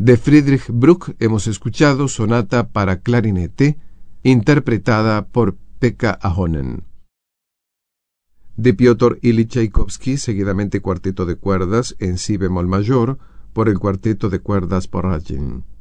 De Friedrich Bruch hemos escuchado Sonata para clarinete, interpretada por Pekka Ahonen. De Piotr Ilich Tchaikovsky, seguidamente Cuarteto de cuerdas en si bemol mayor, por el Cuarteto de cuerdas Poradin.